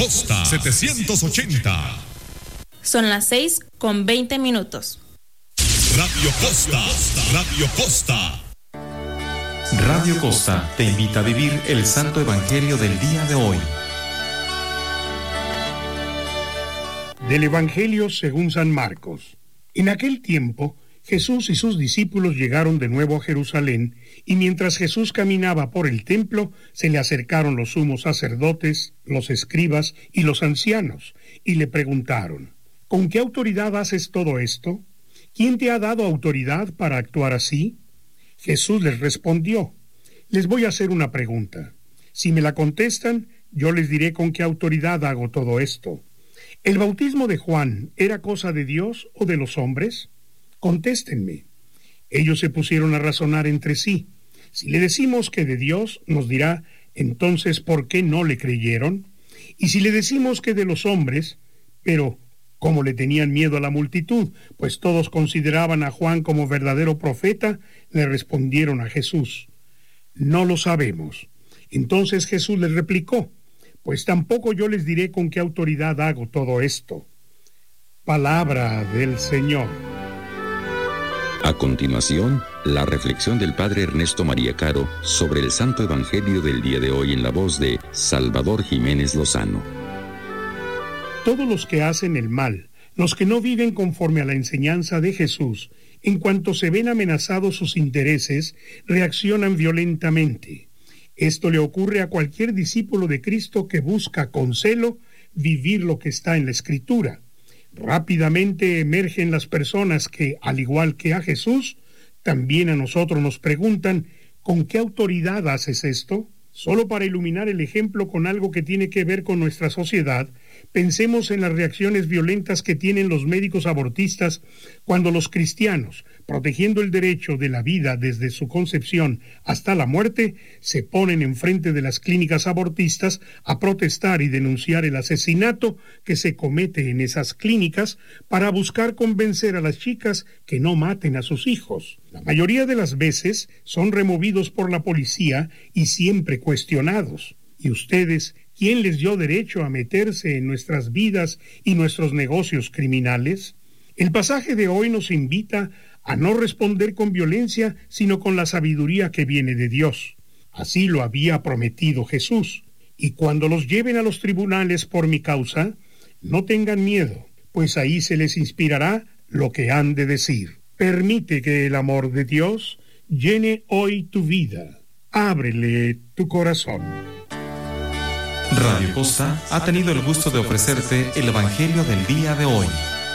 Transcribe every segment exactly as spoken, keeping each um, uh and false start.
Costa setecientos ochenta. Son las seis con veinte minutos. Radio Costa, Radio Costa. Radio Costa te invita a vivir el Santo Evangelio del día de hoy. Del Evangelio según San Marcos. En aquel tiempo, Jesús y sus discípulos llegaron de nuevo a Jerusalén, y mientras Jesús caminaba por el templo, se le acercaron los sumos sacerdotes, los escribas y los ancianos, y le preguntaron: ¿con qué autoridad haces todo esto? ¿Quién te ha dado autoridad para actuar así? Jesús les respondió: les voy a hacer una pregunta. Si me la contestan, yo les diré con qué autoridad hago todo esto. ¿El bautismo de Juan era cosa de Dios o de los hombres? Contéstenme. Ellos se pusieron a razonar entre sí. Si le decimos que de Dios, nos dirá: entonces, ¿por qué no le creyeron? Y si le decimos que de los hombres, pero como le tenían miedo a la multitud, pues todos consideraban a Juan como verdadero profeta, le respondieron a Jesús: no lo sabemos. Entonces Jesús les replicó: pues tampoco yo les diré con qué autoridad hago todo esto. Palabra del Señor. A continuación, la reflexión del Padre Ernesto María Caro sobre el Santo Evangelio del día de hoy en la voz de Salvador Jiménez Lozano. Todos los que hacen el mal, los que no viven conforme a la enseñanza de Jesús, en cuanto se ven amenazados sus intereses, reaccionan violentamente. Esto le ocurre a cualquier discípulo de Cristo que busca con celo vivir lo que está en la Escritura. Rápidamente emergen las personas que, al igual que a Jesús, también a nosotros nos preguntan: ¿con qué autoridad haces esto? Solo para iluminar el ejemplo con algo que tiene que ver con nuestra sociedad, pensemos en las reacciones violentas que tienen los médicos abortistas cuando los cristianos, protegiendo el derecho de la vida desde su concepción hasta la muerte, se ponen enfrente de las clínicas abortistas a protestar y denunciar el asesinato que se comete en esas clínicas para buscar convencer a las chicas que no maten a sus hijos. La mayoría de las veces son removidos por la policía y siempre cuestionados. ¿Y ustedes, quién les dio derecho a meterse en nuestras vidas y nuestros negocios criminales? El pasaje de hoy nos invita a no responder con violencia, sino con la sabiduría que viene de Dios. Así lo había prometido Jesús. Y cuando los lleven a los tribunales por mi causa, no tengan miedo, pues ahí se les inspirará lo que han de decir. Permite que el amor de Dios llene hoy tu vida. Ábrele tu corazón. Radio Costa ha tenido el gusto de ofrecerte el Evangelio del día de hoy.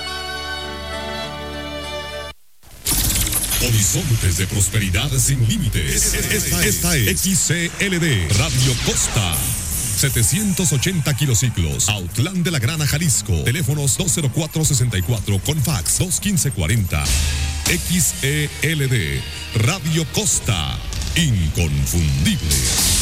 Horizontes de prosperidad sin límites. Esta, esta es X C L D Radio Costa. setecientos ochenta kilociclos, Autlán de la Grana, Jalisco. Teléfonos dos cero cuatro sesenta y cuatro con fax dos uno cinco cuarenta. X E L D Radio Costa. Inconfundible.